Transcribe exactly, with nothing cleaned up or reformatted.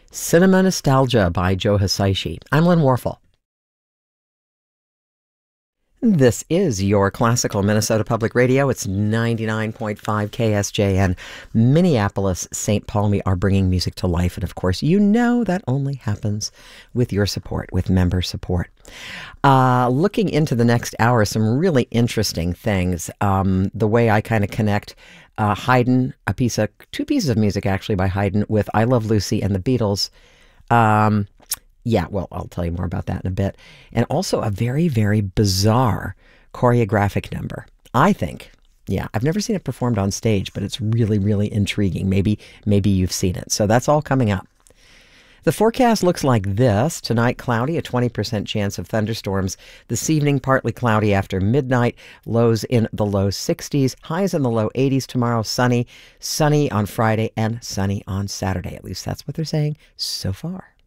Cinema Nostalgia by Joe Hisaishi. I'm Lynn Warfel. This is your classical Minnesota Public Radio. It's ninety-nine point five K S J N. Minneapolis, Saint Paul. We are bringing music to life. And of course, you know that only happens with your support, with member support. Uh, looking into the next hour, some really interesting things. Um, the way I kind of connect uh, Haydn, a piece of, two pieces of music actually by Haydn, with I Love Lucy and the Beatles. Um... Yeah, well, I'll tell you more about that in a bit. And also a very, very bizarre choreographic number. I think, yeah, I've never seen it performed on stage, but it's really, really intriguing. Maybe, maybe you've seen it. So that's all coming up. The forecast looks like this. Tonight, cloudy, a twenty percent chance of thunderstorms. This evening, partly cloudy after midnight. Lows in the low sixties. Highs in the low eighties. Tomorrow, sunny. Sunny on Friday and sunny on Saturday. At least that's what they're saying so far.